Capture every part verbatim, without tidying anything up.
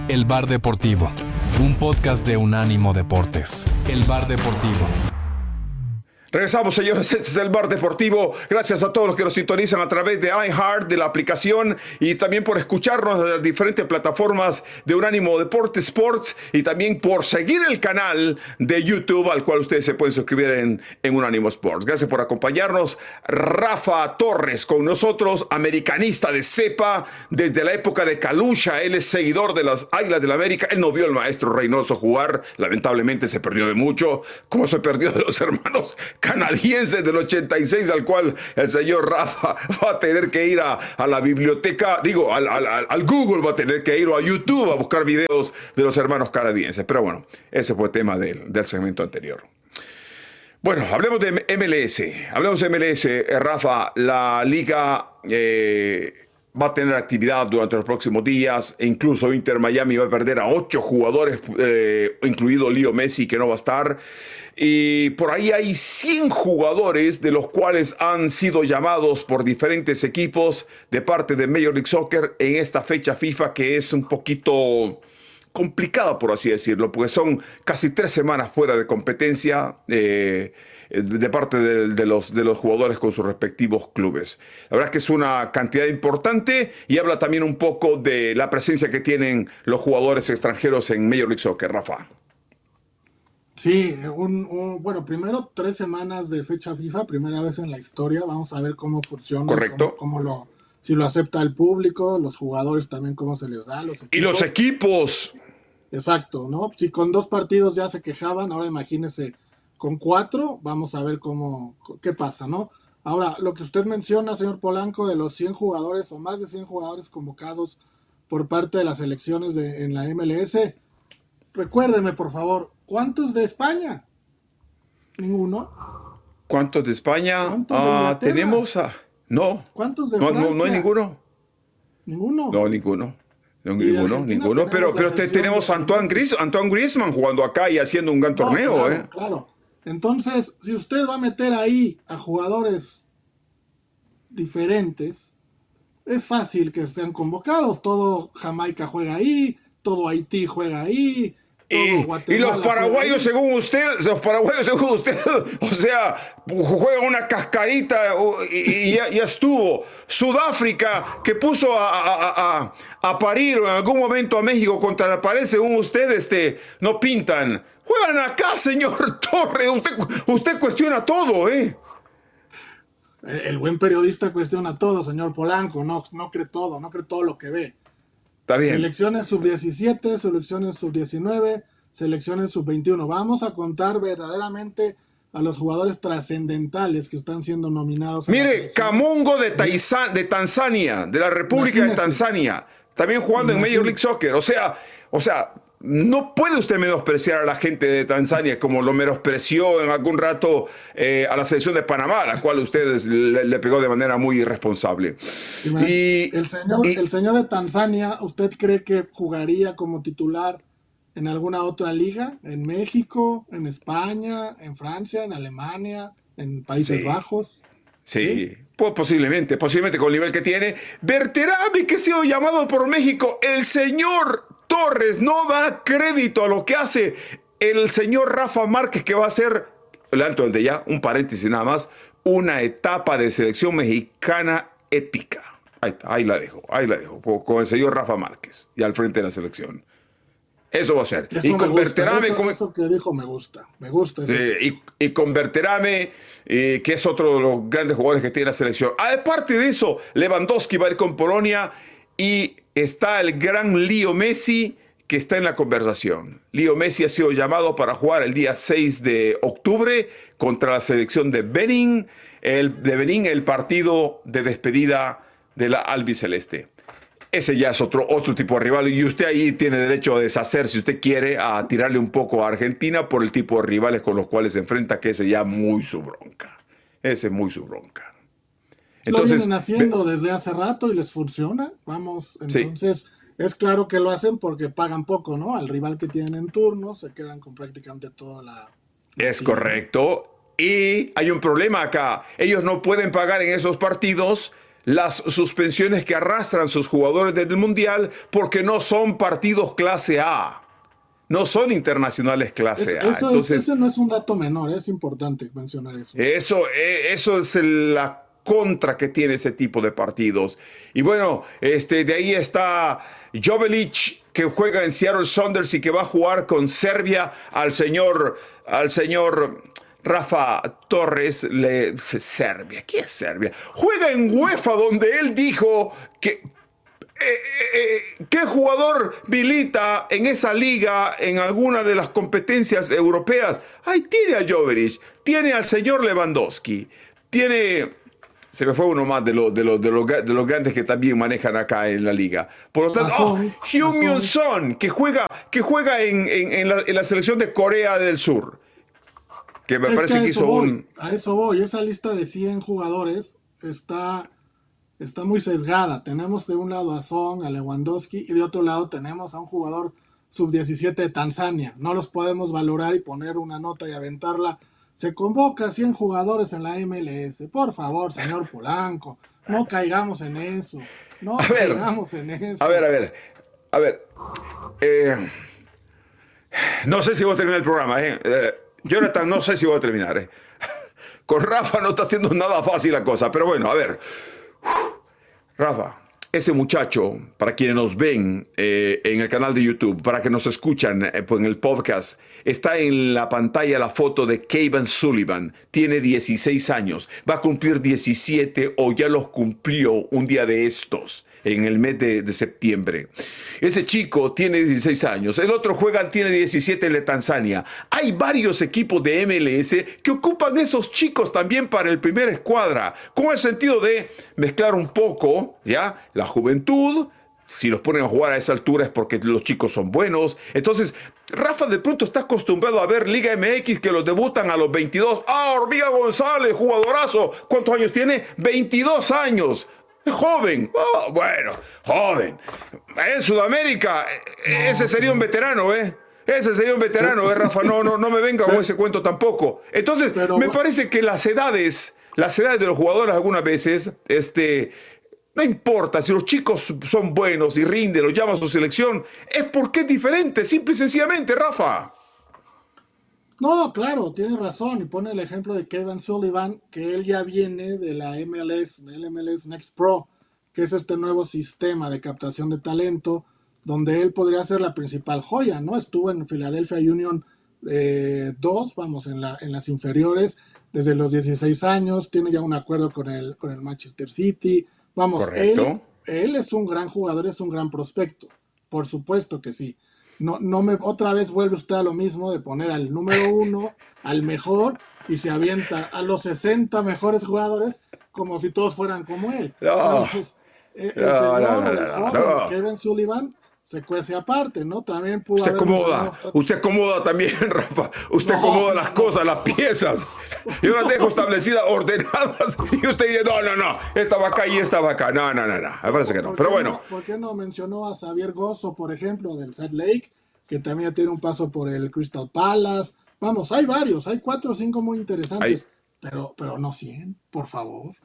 El Bar Deportivo, un podcast de Unánimo Deportes. El Bar Deportivo. Regresamos, señores, este es el Bar Deportivo. Gracias a todos los que nos sintonizan a través de iHeart, de la aplicación, y también por escucharnos en las diferentes plataformas de Unánimo Deportes Sports, y también por seguir el canal de YouTube al cual ustedes se pueden suscribir en, en Unánimo Sports. Gracias por acompañarnos. Rafa Torres con nosotros, americanista de cepa desde la época de Calusha. Él es seguidor de las Águilas del América. Él no vio al maestro Reynoso jugar, lamentablemente se perdió de mucho, como se perdió de los hermanos canadiense del ochenta y seis, al cual el señor Rafa va a tener que ir a, a la biblioteca, digo, al, al, al Google va a tener que ir, o a YouTube a buscar videos de los hermanos canadienses. Pero bueno, ese fue el tema del, del segmento anterior. Bueno, hablemos de M L S. Hablemos de M L S, eh, Rafa. La liga eh, va a tener actividad durante los próximos días. E incluso Inter Miami va a perder a ocho jugadores, eh, incluido Leo Messi, que no va a estar. Y por ahí hay cien jugadores, de los cuales han sido llamados por diferentes equipos de parte de Major League Soccer en esta fecha FIFA, que es un poquito complicada, por así decirlo, porque son casi tres semanas fuera de competencia eh, de parte de, de, los, de los jugadores con sus respectivos clubes. La verdad es que es una cantidad importante y habla también un poco de la presencia que tienen los jugadores extranjeros en Major League Soccer, Rafa. Sí, un, un, bueno, primero tres semanas de fecha FIFA, primera vez en la historia. Vamos a ver cómo funciona. Correcto. Cómo, cómo lo, si lo acepta el público, los jugadores también, cómo se les da. Los equipos. Y los equipos. Exacto, ¿no? Si con dos partidos ya se quejaban, ahora imagínense con cuatro, vamos a ver cómo, qué pasa, ¿no? Ahora, lo que usted menciona, señor Polanco, de los cien jugadores o más de cien jugadores convocados por parte de las selecciones de, en la M L S, recuérdeme, por favor, ¿cuántos de España? Ninguno. ¿Cuántos de España? ¿Cuántos de Ah, tenemos a... No. ¿Cuántos de no, Francia? No, no hay ninguno. ¿Ninguno? No, ninguno. No, ninguno, ninguno. Pero, pero te, tenemos a Antoine, Gris, Antoine Griezmann jugando acá y haciendo un gran no, torneo, claro, ¿eh? Claro. Entonces, si usted va a meter ahí a jugadores diferentes, es fácil que sean convocados. Todo Jamaica juega ahí, todo Haití juega ahí. Y, y los paraguayos, según usted, los paraguayos, según usted, o sea, juega una cascarita y, y ya, ya estuvo. Sudáfrica, que puso a, a, a, a parir en algún momento a México contra la pared, según usted, este, no pintan. Juegan acá, señor Torres. Usted, usted cuestiona todo, ¿eh? El, el buen periodista cuestiona todo, señor Polanco. No, no cree todo, no cree todo lo que ve. Está bien. Selecciones sub diecisiete, selecciones sub diecinueve, selecciones sub veintiuno. Vamos a contar verdaderamente a los jugadores trascendentales que están siendo nominados. Mire, Kamongo de, Taizan, de Tanzania, de la República Imagínese. de Tanzania, también jugando Imagínese. en Major League Soccer. O sea, o sea, no puede usted menospreciar a la gente de Tanzania como lo menospreció en algún rato eh, a la selección de Panamá, a la cual ustedes le, le pegó de manera muy irresponsable. Y, el, señor, y, el señor de Tanzania, ¿usted cree que jugaría como titular en alguna otra liga? ¿En México, en España, en Francia, en Alemania, en Países sí, Bajos? Sí, ¿sí? Pues posiblemente, posiblemente con el nivel que tiene. Berterame, que ha sido llamado por México, el señor Torres no da crédito a lo que hace el señor Rafa Márquez, que va a ser, le antes de ya, un paréntesis nada más, una etapa de selección mexicana épica. Ahí está, ahí la dejo, ahí la dejo, con el señor Rafa Márquez y al frente de la selección. Eso va a ser. Eso y con Berterame, eso, eso que dijo me gusta, me gusta. Eso. Eh, y, y con Berterame, eh, que es otro de los grandes jugadores que tiene la selección. Aparte de eso, Lewandowski va a ir con Polonia y está el gran Leo Messi, que está en la conversación. Leo Messi ha sido llamado para jugar el día seis de octubre contra la selección de Benín, el, de Benín, el partido de despedida de la albiceleste. Ese ya es otro, otro tipo de rival y usted ahí tiene derecho a deshacer, si usted quiere, a tirarle un poco a Argentina por el tipo de rivales con los cuales se enfrenta, que ese ya muy su bronca. Ese es muy su bronca. Entonces, lo vienen haciendo ve, desde hace rato y les funciona. Vamos, entonces sí. Es claro que lo hacen porque pagan poco, ¿no? Al rival que tienen en turno se quedan con prácticamente toda la... Es correcto. Y hay un problema acá. Ellos no pueden pagar en esos partidos las suspensiones que arrastran sus jugadores desde el Mundial porque no son partidos clase A. No son internacionales clase Es, A. eso, Entonces, es, ese no es un dato menor, es importante mencionar eso. Eso, eh, eso es el- la contra que tiene ese tipo de partidos. Y bueno, este, de ahí está Jovelic, que juega en Seattle Sounders y que va a jugar con Serbia al señor, al señor Rafa Torres. Le, Serbia, ¿qué es Serbia? Juega en UEFA, donde él dijo que Eh, eh, eh, ¿qué jugador milita en esa liga en alguna de las competencias europeas? Ahí tiene a Joveric, tiene al señor Lewandowski, tiene... Se me fue uno más de, lo, de, lo, de, lo, de los grandes que también manejan acá en la liga. Por lo tanto, oh, Heung-Min Son, que juega, que juega en, en, en, la, en la selección de Corea del Sur. Que me es parece que, que hizo voy, un... A eso voy, esa lista de cien jugadores está... Está muy sesgada. Tenemos de un lado a Son, a Lewandowski, y de otro lado tenemos a un jugador sub diecisiete de Tanzania. No los podemos valorar y poner una nota y aventarla. Se convoca a cien jugadores en la M L S. Por favor, señor Polanco, no caigamos en eso. No a ver, caigamos en eso. A ver, a ver, a ver. Eh, no sé si voy a terminar el programa. Eh. Eh, Jonathan, no sé si voy a terminar. Eh. Con Rafa no está haciendo nada fácil la cosa, pero bueno, a ver. Rafa, ese muchacho, para quienes nos ven eh, en el canal de YouTube, para que nos escuchan eh, en el podcast, está en la pantalla la foto de Kevin Sullivan. Tiene dieciséis años, va a cumplir diecisiete o ya los cumplió un día de estos, en el mes de, de septiembre. Ese chico tiene dieciséis años, el otro juega, tiene diecisiete en la Tanzania. Hay varios equipos de M L S que ocupan esos chicos también para el primer escuadra, con el sentido de mezclar un poco, ¿ya? La juventud. Si los ponen a jugar a esa altura es porque los chicos son buenos. Entonces, Rafa de pronto está acostumbrado a ver Liga M X que los debutan a los veintidós. ¡Ah, Hormiga González, jugadorazo! ¿Cuántos años tiene? veintidós años. Joven, oh, bueno, joven. En Sudamérica, ese sería un veterano, ¿eh? Ese sería un veterano, ¿eh, Rafa? No, no, no me venga con ese cuento tampoco. Entonces, Pero, me parece que las edades, las edades de los jugadores algunas veces, este, no importa si los chicos son buenos y rinden, los llama a su selección, es porque es diferente, simple y sencillamente, Rafa. No, claro, tiene razón. Y pone el ejemplo de Kevin Sullivan, que él ya viene de la M L S, del M L S Next Pro, que es este nuevo sistema de captación de talento, donde él podría ser la principal joya, ¿no? Estuvo en Philadelphia Union eh, dos, vamos, en, la, en las inferiores, desde los dieciséis años, tiene ya un acuerdo con el, con el Manchester City. Vamos, él, él es un gran jugador, es un gran prospecto, por supuesto que sí. No, no me, otra vez vuelve usted a lo mismo de poner al número uno, al mejor, y se avienta a los sesenta mejores jugadores como si todos fueran como él. No, no, pues, eh, el no, señor, no, no, el no, joven, no. Kevin Sullivan, se cuece aparte, ¿no? También pudo Usted haber acomoda, mencionado- usted acomoda también, Rafa. Usted No, acomoda las no. cosas, las piezas. Yo las dejo establecidas, ordenadas, y usted dice, no, no, no, esta va acá y esta va acá. No, no, no, no, me parece que no. ¿Por Pero qué bueno, no- ¿Por qué no mencionó a Xavier Gozo, por ejemplo, del Salt Lake, que también tiene un paso por el Crystal Palace? Vamos, hay varios, hay cuatro o cinco muy interesantes, Hay- pero, pero no cien, por favor.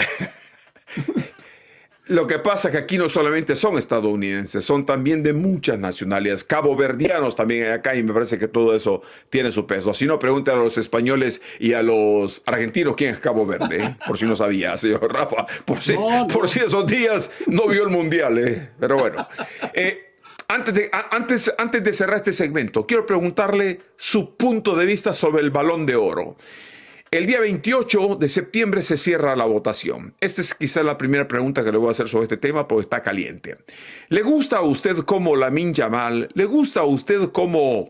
lo que pasa es que aquí no solamente son estadounidenses, son también de muchas nacionalidades, caboverdianos también hay acá, y me parece que todo eso tiene su peso. Si no, pregúntale a los españoles y a los argentinos quién es Cabo Verde, ¿eh? Por si no sabía, señor Rafa, por si, No, no. por si esos días no vio el Mundial, ¿eh? Pero bueno, eh, antes, de, a- antes, antes de cerrar este segmento, quiero preguntarle su punto de vista sobre el Balón de Oro. El día veintiocho de septiembre se cierra la votación. Esta es quizás la primera pregunta que le voy a hacer sobre este tema porque está caliente. ¿Le gusta a usted como Lamine Yamal? ¿Le gusta a usted como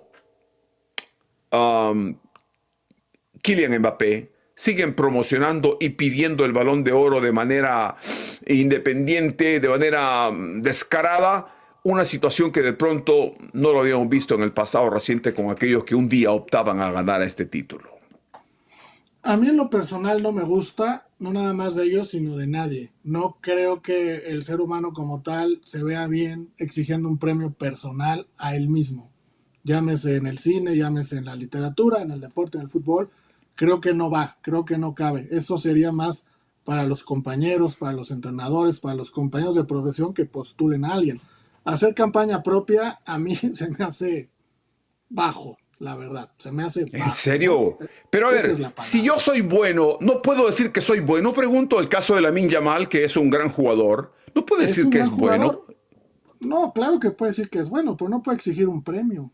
um, Kylian Mbappé? Siguen promocionando y pidiendo el Balón de Oro de manera independiente, de manera um, descarada. Una situación que de pronto no lo habíamos visto en el pasado reciente con aquellos que un día optaban a ganar este título. A mí en lo personal no me gusta, no nada más de ellos, sino de nadie. No creo que el ser humano como tal se vea bien exigiendo un premio personal a él mismo. Llámese en el cine, llámese en la literatura, en el deporte, en el fútbol. Creo que no va, creo que no cabe. Eso sería más para los compañeros, para los entrenadores, para los compañeros de profesión que postulen a alguien. Hacer campaña propia a mí se me hace bajo, la verdad. Se me hace bajo. ¿En serio? ¿No? Pero a Esa ver, es la palabra. si yo soy bueno, ¿no puedo decir que soy bueno? Pregunto el caso de Lamine Yamal, que es un gran jugador. ¿No puede decir un que gran es bueno? jugador. No, claro que puede decir que es bueno, pero no puede exigir un premio.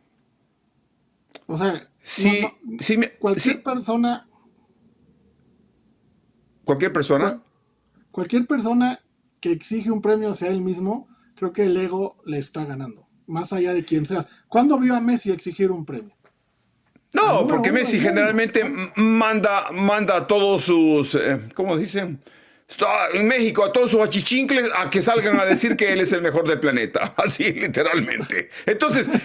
O sea, Sí, no, no, sí, me- cualquier sí. persona, ¿Cualquier persona? cualquier persona que exige un premio hacia él mismo, creo que el ego le está ganando, más allá de quién seas. ¿Cuándo vio a Messi exigir un premio? El No, número porque uno Messi del mundo, generalmente ¿no? m- manda, manda a todos sus, eh, ¿cómo dicen? Está en México, a todos sus achichincles a que salgan a decir que él es el mejor del planeta. Así, literalmente. Entonces,